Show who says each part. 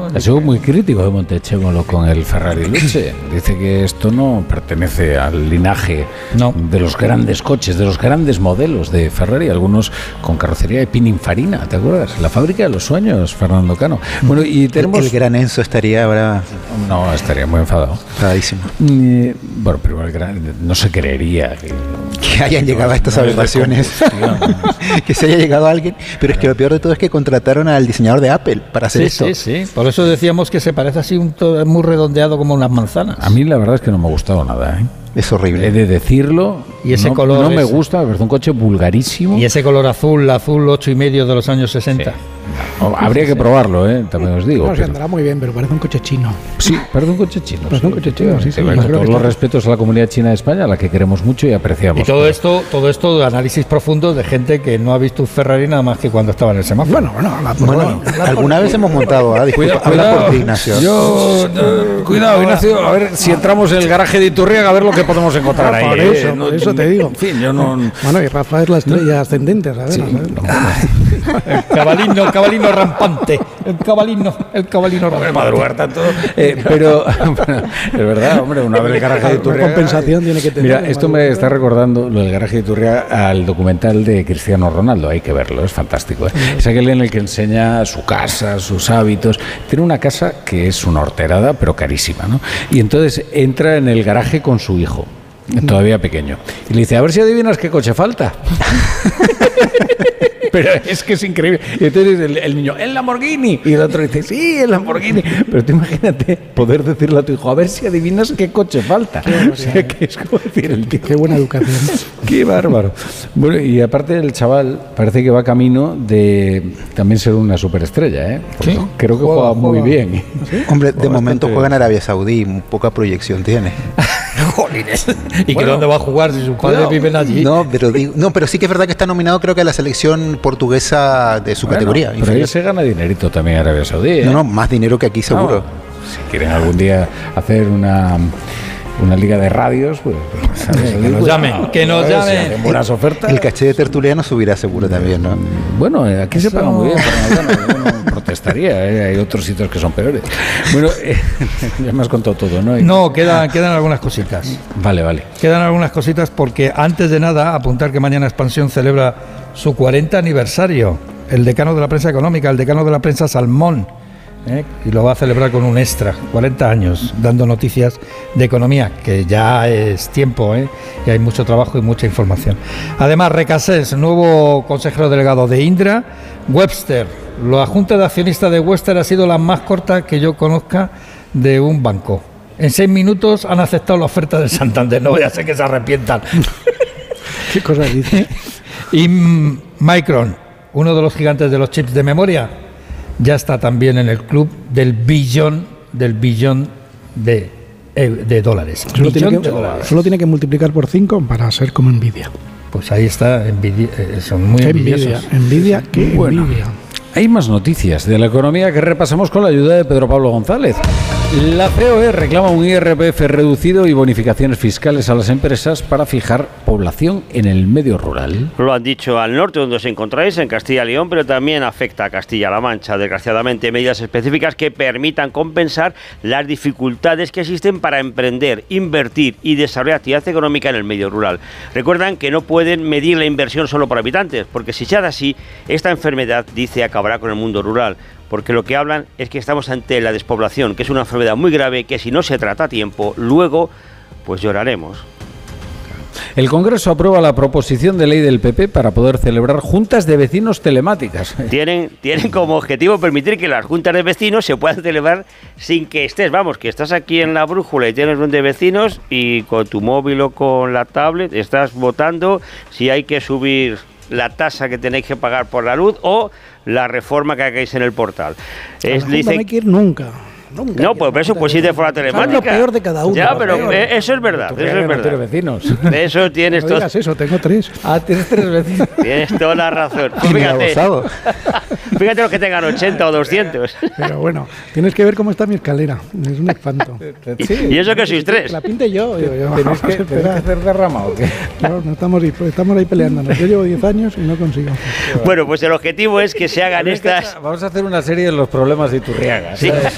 Speaker 1: Ha sido muy crítico de Montechemolo con el Ferrari Luce. Dice que esto no pertenece al linaje de los grandes coches, de los grandes modelos de Ferrari, algunos con carrocería de Pininfarina, ¿te acuerdas? La fábrica de los sueños, Fernando Cano. Bueno, y tenemos...
Speaker 2: El gran Enzo estaría ahora...
Speaker 1: No, estaría muy enfadado.
Speaker 2: Enfadadísimo.
Speaker 1: Bueno, pero no se creería
Speaker 2: que hayan llegado a estas aberraciones. Que se haya llegado a alguien. Pero es que lo peor de todo es que contrataron al diseñador de Apple para hacer esto.
Speaker 3: Sí. Por eso decíamos que se parece así muy redondeado como unas manzanas.
Speaker 1: A mí la verdad es que no me ha gustado nada, ¿eh?
Speaker 2: Es horrible.
Speaker 1: He de decirlo.
Speaker 3: Y ese color
Speaker 1: no me gusta, me parece un coche vulgarísimo.
Speaker 3: Y ese color azul 8,5 de los años 60.
Speaker 1: Sí. No, habría que probarlo, también os digo.
Speaker 4: No, se andará muy bien, pero parece un coche chino.
Speaker 1: Sí, parece un coche chino.
Speaker 4: Parece un coche chino, sí.
Speaker 1: Con todos los respetos a la comunidad china de España, a la que queremos mucho y apreciamos.
Speaker 3: Y todo esto de análisis profundo de gente que no ha visto un Ferrari nada más que cuando estaba en el semáforo.
Speaker 2: Bueno, alguna vez hemos montado,
Speaker 1: Cuidado, por ti, Ignacio. Cuidado, Ignacio, a ver si entramos en el garaje de Iturriaga a ver lo que podemos encontrar ahí.
Speaker 4: Por eso te digo.
Speaker 1: En fin, yo no...
Speaker 4: Bueno, y Rafa es la estrella ascendente, ¿sabes?
Speaker 1: Sí,
Speaker 3: El cabalino rampante. El cabalino rampante.
Speaker 1: Madrugar tanto. Pero es verdad, hombre, una vez el garaje de Iturriaga...
Speaker 4: compensación tiene que tener.
Speaker 1: Mira, esto me está recordando, lo del garaje de Iturriaga, al documental de Cristiano Ronaldo. Hay que verlo, es fantástico. Es aquel en el que enseña su casa, sus hábitos. Tiene una casa que es una horterada, pero carísima, ¿no? Y entonces entra en el garaje con su hijo, todavía pequeño, y le dice, a ver si adivinas qué coche falta. Pero es que es increíble. Y entonces el niño, el Lamborghini. Y el otro dice, sí, el Lamborghini. Pero tú imagínate poder decirle a tu hijo, a ver si adivinas qué coche falta. O sea, que es como decir el tío.
Speaker 4: Qué buena educación.
Speaker 1: Qué bárbaro. Bueno, y aparte el chaval parece que va camino de también ser una superestrella, ¿eh?
Speaker 3: ¿Sí?
Speaker 1: Creo que juega muy bien.
Speaker 4: ¿Sí?
Speaker 2: Hombre, de momento juega en Arabia Saudí, poca proyección tiene.
Speaker 3: Jolines. ¿Y que dónde va a jugar si sus padres viven allí?
Speaker 2: No, pero sí que es verdad que está nominado, creo que a la selección portuguesa de su categoría.
Speaker 1: Pero ahí se gana dinerito también en Arabia Saudí, ¿eh?
Speaker 2: No, más dinero que aquí seguro.
Speaker 1: Si quieren algún día hacer una liga de radios, pues
Speaker 3: que nos llamen, que nos llamen.
Speaker 1: Buenas ofertas.
Speaker 2: El caché de tertuliano subirá seguro también, ¿no?
Speaker 1: Bueno, aquí se paga muy bien, pero no protestaría, hay otros sitios que son peores. Bueno, ya me has contado todo, ¿no?
Speaker 3: No, quedan algunas cositas.
Speaker 1: Vale.
Speaker 3: Quedan algunas cositas porque antes de nada, apuntar que mañana Expansión celebra su 40 aniversario. El decano de la prensa económica, el decano de la prensa Salmón, y lo va a celebrar con un extra, 40 años, dando noticias de economía, que ya es tiempo, y hay mucho trabajo y mucha información. Además, Recasés, nuevo consejero delegado de Indra. Webster, la junta de accionistas de Webster ha sido la más corta que yo conozca de un banco. En 6 minutos han aceptado la oferta del Santander, no voy a ser que se arrepientan.
Speaker 4: ¿Qué cosa dice?
Speaker 3: Y Micron, uno de los gigantes de los chips de memoria, ya está también en el club del billón de dólares.
Speaker 4: Solo tiene que multiplicar por 5 para ser como Nvidia.
Speaker 3: Pues ahí está, Nvidia, son muy envidiosos.
Speaker 4: Nvidia, qué bueno. Envidia.
Speaker 1: Hay más noticias de la economía que repasamos con la ayuda de Pedro Pablo González. La COE reclama un IRPF reducido y bonificaciones fiscales a las empresas para fijar población en el medio rural.
Speaker 5: Lo han dicho al norte, donde os encontráis, en Castilla y León, pero también afecta a Castilla-La Mancha. Desgraciadamente, medidas específicas que permitan compensar las dificultades que existen para emprender, invertir y desarrollar actividad económica en el medio rural. Recuerdan que no pueden medir la inversión solo por habitantes, porque si se hace así, esta enfermedad, dice, acabará con el mundo rural. Porque lo que hablan es que estamos ante la despoblación, que es una enfermedad muy grave que si no se trata a tiempo, luego pues lloraremos.
Speaker 1: El Congreso aprueba la proposición de ley del PP para poder celebrar juntas de vecinos telemáticas.
Speaker 5: Tienen como objetivo permitir que las juntas de vecinos se puedan celebrar sin que estés, que estás aquí en la brújula y tienes un de vecinos y con tu móvil o con la tablet estás votando si hay que subir la tasa que tenéis que pagar por la luz o la reforma que hagáis en el portal.
Speaker 4: No hay que ir nunca.
Speaker 5: No, pues eso pues sí de forma telemática.
Speaker 4: Es lo peor de cada uno.
Speaker 5: Ya, pero eso es verdad. Eso es verdad.
Speaker 1: Vecinos.
Speaker 5: Eso tienes
Speaker 4: todo. No digas eso, tengo 3.
Speaker 1: Tienes 3 vecinos.
Speaker 5: Tienes toda la razón. Pues fíjate los que tengan 80 o 200.
Speaker 4: Pero bueno, tienes que ver cómo está mi escalera. Es un espanto.
Speaker 5: Sí, y eso que sois 3.
Speaker 4: La pinte yo.
Speaker 1: ¿Tenéis que hacer derrama o qué?
Speaker 4: No, estamos ahí peleándonos. Yo llevo 10 años y no consigo.
Speaker 5: Bueno, pues el objetivo es que se hagan estas...
Speaker 1: Vamos a hacer una serie de los problemas de Iturriaga.
Speaker 5: Sí.